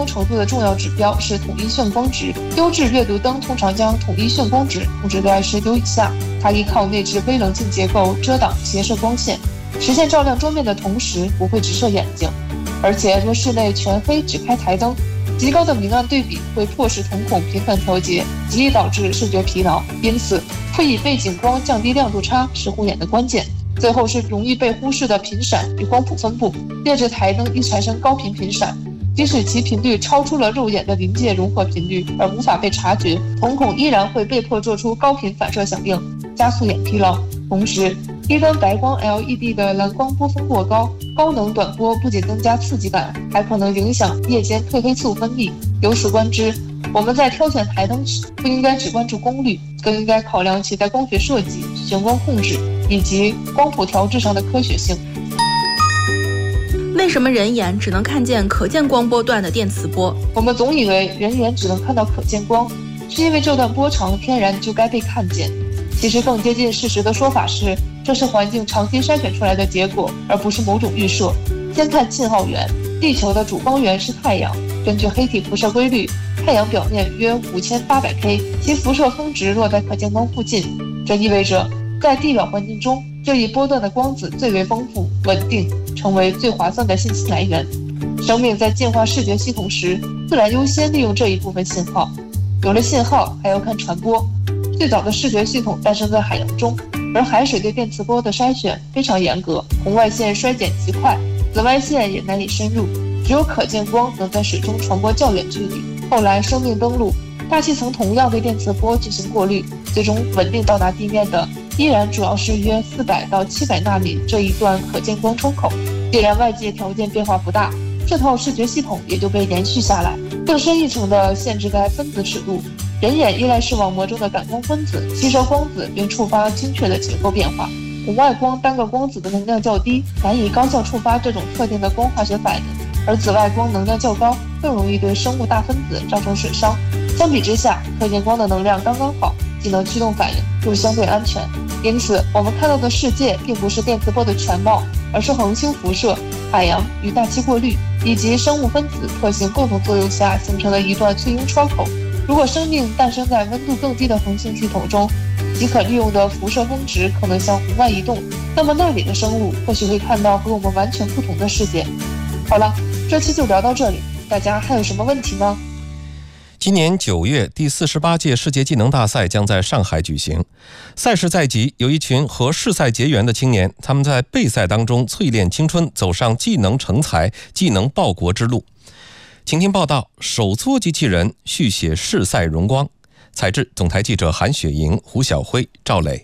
程度的重要指标是统一眩光值。优质阅读灯通常将统一眩光值控制在19以下，它依靠内置微棱镜结构遮挡斜射光线，实现照亮桌面的同时不会直射眼睛。而且若室内全黑只开台灯，极高的明暗对比会迫使瞳孔频繁调节，极易导致视觉疲劳。因此，辅以背景光降低亮度差是护眼的关键。最后是容易被忽视的频闪与光谱分布。劣质台灯易产生高频频闪，即使其频率超出了肉眼的临界融合频率而无法被察觉，瞳孔依然会被迫做出高频反射响应，加速眼疲劳。同时，低端白光 LED 的蓝光波峰过高，高能短波不仅增加刺激感，还可能影响夜间褪黑素分泌。由此观之，我们在挑选台灯时，不应该只关注功率，更应该考量其在光学设计、眩光控制以及光谱调制上的科学性。 为什么人眼只能看见可见光波段的电磁波？ 我们总以为人眼只能看到可见光，是因为这段波长天然就该被看见。其实更接近事实的说法是，这是环境长期筛选出来的结果，而不是某种预设。先看信号源，地球的主光源是太阳。根据黑体辐射规律，太阳表面约5800K， 其辐射峰值落在可见光附近。这意味着，在地表环境中，这一波段的光子最为丰富、稳定，成为最划算的信息来源。生命在进化视觉系统时，自然优先利用这一部分信号。有了信号，还要看传播。最早的视觉系统诞生在海洋中，而海水对电磁波的筛选非常严格，红外线衰减极快，紫外线也难以深入，只有可见光能在水中传播较远距离。后来生命登陆，大气层同样对电磁波进行过滤，最终稳定到达地面的依然主要是约400到700纳米这一段可见光窗口。既然外界条件变化不大，这套视觉系统也就被延续下来。更深一层的限制在分子尺度，人眼依赖视网膜中的感光分子吸收光子并触发精确的结构变化。红外光单个光子的能量较低，难以高效触发这种特定的光化学反应，而紫外光能量较高，更容易对生物大分子造成损伤。相比之下，可见光的能量刚刚好，既能驱动反应，又相对安全。因此，我们看到的世界并不是电磁波的全貌，而是恒星辐射、海洋与大气过滤以及生物分子特性共同作用下形成的一段最优窗口。如果生命诞生在温度更低的恒星系统中，其可利用的辐射峰值可能向红外移动，那么那里的生物或许会看到和我们完全不同的世界。好了，这期就聊到这里，大家还有什么问题吗？ 今年9月，第48届世界技能大赛将在上海举行。赛事在即，有一群和世赛结缘的青年，他们在备赛当中淬炼青春，走上技能成才、技能报国之路。请听报道：手搓机器人续写世赛荣光。采制：总台记者韩雪莹、胡晓辉、赵磊。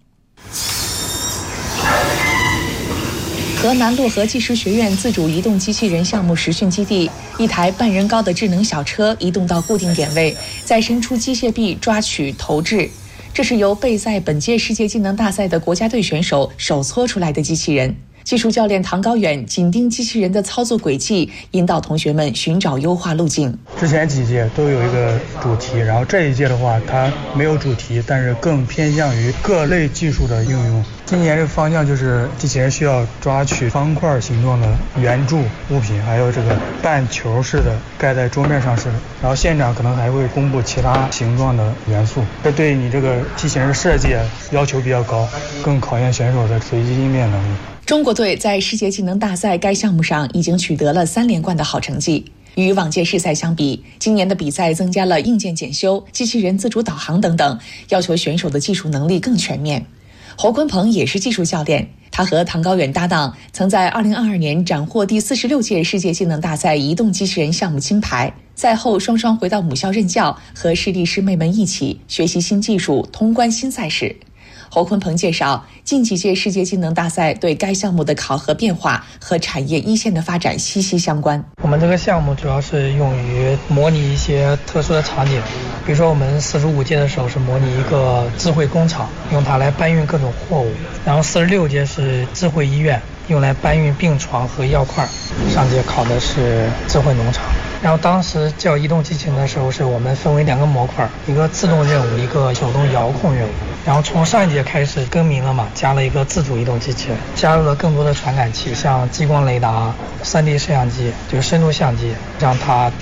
河南漯河技术学院自主移动机器人项目实训基地，一台半人高的智能小车移动到固定点位，再伸出机械臂抓取投掷。这是由备赛本届世界技能大赛的国家队选手手搓出来的机器人。技术教练唐高远紧盯机器人的操作轨迹，引导同学们寻找优化路径。 之前几届都有一个主题，然后这一届的话它没有主题，但是更偏向于各类技术的应用。今年这个方向就是机器人需要抓取方块形状的圆柱物品，还有这个半球式的盖在桌面上式的，然后现场可能还会公布其他形状的元素。这对你这个机器人设计要求比较高，更考验选手的随机应变能力。 中国队在世界技能大赛该项目上已经取得了3连冠的好成绩。与往届世赛相比，今年的比赛增加了硬件检修、机器人自主导航等等，要求选手的技术能力更全面。侯坤鹏也是技术教练，他和唐高远搭档，曾在2022年斩获第46届世界技能大赛移动机器人项目金牌。赛后双双回到母校任教，和师弟师妹们一起学习新技术，通关新赛事。侯坤鹏介绍，近几届世界技能大赛对该项目的考核变化和产业一线的发展息息相关。 我们这个项目主要是用于模拟一些特殊的场景，比如说我们45届的时候是模拟一个智慧工厂，用它来搬运各种货物，然后46届是智慧医院，用来搬运病床和药块，上届考的是智慧农场。然后当时叫移动机器人的时候，是我们分为2个模块，一个自动任务，一个手动遥控任务。然后从上一届开始更名了嘛，加了一个自主移动机器人，加入了更多的传感器，像激光雷达、3D 摄像机，就是深度相机，让它